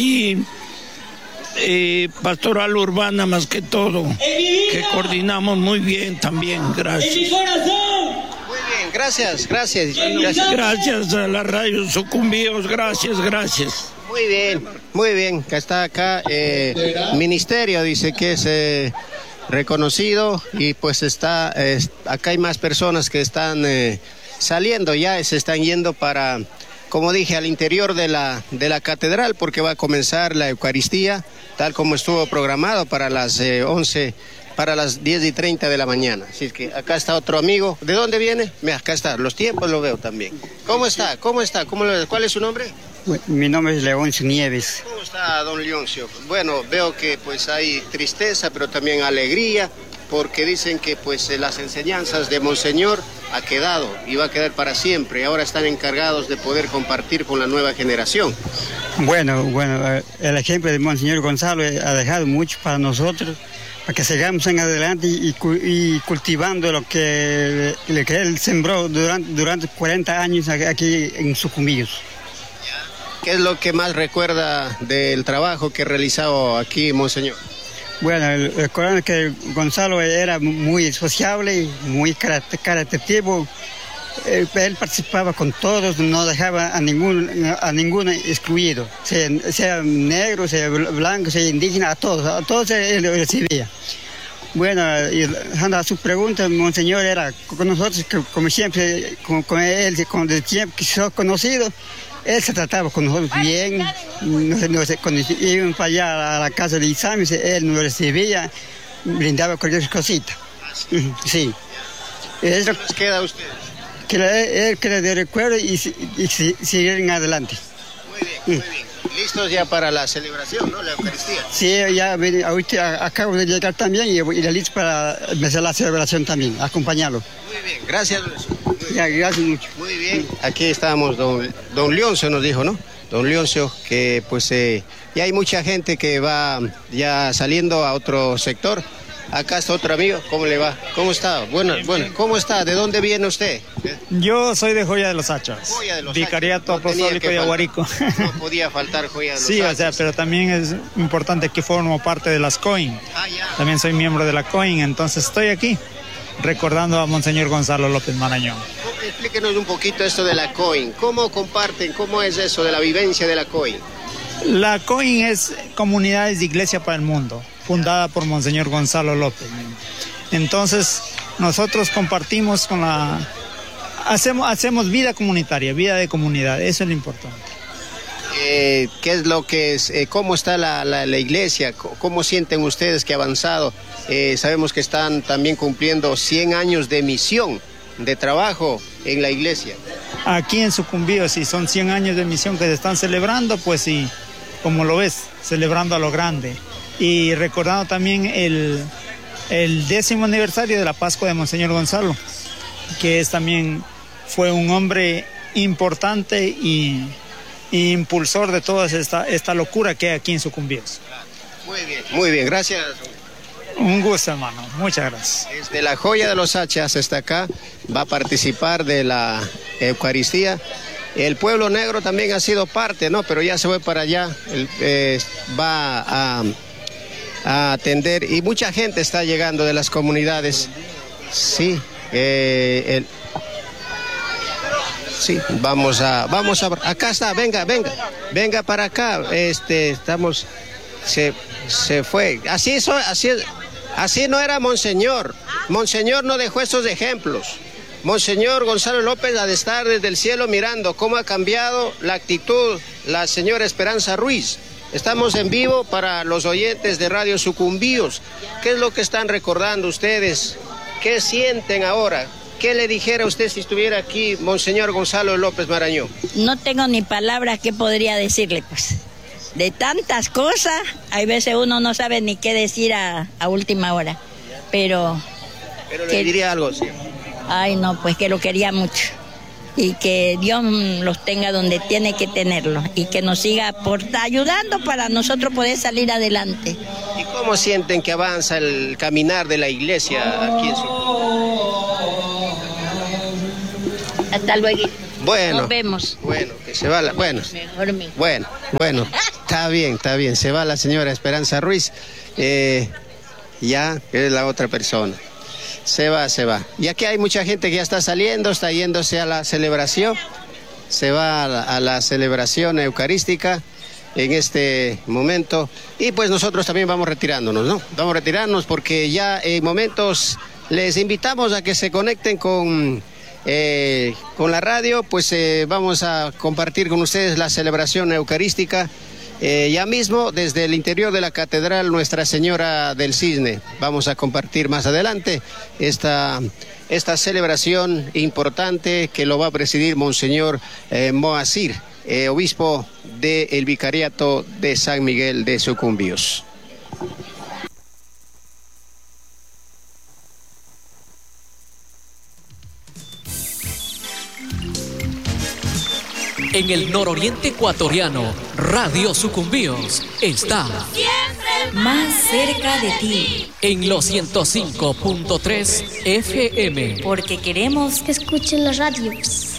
y pastoral urbana más que todo, que coordinamos muy bien también, gracias. Muy bien, gracias. Gracias a la radio Sucumbíos, gracias. Muy bien, que está acá, ministerio dice que es reconocido y pues acá hay más personas que están saliendo ya, se están yendo para, como dije, al interior de la catedral, porque va a comenzar la Eucaristía, tal como estuvo programado para las 11, para las 10:30 de la mañana. Así es que acá está otro amigo. ¿De dónde viene? Mira, acá está, los tiempos lo veo también. ¿Cómo está? ¿Cuál es su nombre? Mi nombre es Leoncio Nieves. ¿Cómo está, don Leoncio? Bueno, veo que pues hay tristeza, pero también alegría, porque dicen que pues las enseñanzas de Monseñor ha quedado y va a quedar para siempre, y ahora están encargados de poder compartir con la nueva generación. Bueno, el ejemplo de Monseñor Gonzalo ha dejado mucho para nosotros, para que sigamos en adelante y cultivando lo que él sembró durante 40 años aquí en Sucumbíos. ¿Qué es lo que más recuerda del trabajo que ha realizado aquí, Monseñor? Bueno, recuerdo que Gonzalo era muy sociable, muy caritativo. Él participaba con todos, no dejaba a ninguno excluido, sea negro, sea blanco, sea indígena, a todos él recibía. Bueno, y a su pregunta, Monseñor era con nosotros, como siempre, con él, desde el tiempo que se ha conocido. Él se trataba con nosotros bien, cuando íbamos para allá a la casa de exámenes, él nos recibía, brindaba cualquier cosita. Sí. ¿Qué nos queda a usted? Que él queda de recuerdo y seguir adelante. Muy bien. ¿Listos ya para la celebración, no? La Eucaristía. Sí, ya ahorita acabo de llegar también y listo para empezar la celebración también, acompañarlo. Muy bien, gracias. Ya, gracias mucho. Muy bien, aquí estamos, don Leoncio nos dijo, ¿no? Don Leoncio, que pues ya hay mucha gente que va ya saliendo a otro sector. Acá está otro amigo, ¿cómo le va? ¿Cómo está? Bueno, ¿cómo está? ¿De dónde viene usted? Yo soy de Joya de los Hachas. Joya de los Vicariato Apostólico de Aguarico. No podía faltar Joya de los Hachas. Sí, o sea, pero también es importante que formo parte de las COIN. También soy miembro de la COIN, entonces estoy aquí recordando a Monseñor Gonzalo López Marañón. Explíquenos un poquito esto de la COIN. ¿Cómo comparten? ¿Cómo es eso de la vivencia de la COIN? La COIN es Comunidades de Iglesia para el Mundo, fundada por Monseñor Gonzalo López. Entonces, nosotros compartimos hacemos vida comunitaria, vida de comunidad, eso es lo importante. ¿Qué es lo que es? ¿Cómo está la iglesia? ¿Cómo sienten ustedes que ha avanzado? Sabemos que están también cumpliendo 100 años de misión, de trabajo en la iglesia. Aquí en Sucumbíos, sí, son 100 años de misión que se están celebrando, pues sí, como lo ves, celebrando a lo grande. Y recordando también el 10º aniversario de la Pascua de Monseñor Gonzalo, que fue un hombre importante y impulsor de toda esta locura que hay aquí en Sucumbíos. Muy bien, gracias. Un gusto, hermano, muchas gracias. Desde la Joya de los Hachas está acá, va a participar de la Eucaristía. El pueblo negro también ha sido parte, ¿no? Pero ya se fue para allá, va a atender y mucha gente está llegando de las comunidades. Sí, sí, vamos a, acá está, venga para acá, estamos, se fue, así no era Monseñor no dejó estos ejemplos. Monseñor Gonzalo López ha de estar desde el cielo mirando cómo ha cambiado la actitud la señora Esperanza Ruiz. Estamos en vivo para los oyentes de Radio Sucumbíos. ¿Qué es lo que están recordando ustedes? ¿Qué sienten ahora? ¿Qué le dijera usted si estuviera aquí Monseñor Gonzalo López Marañón? No tengo ni palabras que podría decirle, pues. De tantas cosas, hay veces uno no sabe ni qué decir a última hora. Pero le diría algo, sí. Ay, no, pues que lo quería mucho. Y que Dios los tenga donde tiene que tenerlos. Y que nos siga ayudando para nosotros poder salir adelante. ¿Y cómo sienten que avanza el caminar de la iglesia aquí en Sucumbíos? Hasta luego. Bueno. Nos vemos. Bueno, que se va la... Bueno. Mejor me... Bueno. Está bien. Se va la señora Esperanza Ruiz. Ya, que es la otra persona. Se va. Y aquí hay mucha gente que ya está saliendo, está yéndose a la celebración. Se va a la celebración eucarística en este momento. Y pues nosotros también vamos retirándonos, ¿no? Vamos a retirarnos porque ya en momentos les invitamos a que se conecten con la radio. Pues vamos a compartir con ustedes la celebración eucarística. Ya mismo desde el interior de la Catedral Nuestra Señora del Cisne. Vamos a compartir más adelante esta celebración importante que lo va a presidir Monseñor Moacir, obispo del Vicariato de San Miguel de Sucumbíos. En el nororiente ecuatoriano, Radio Sucumbíos está siempre más cerca de ti. En los 105.3 FM. Porque queremos que escuchen las radios.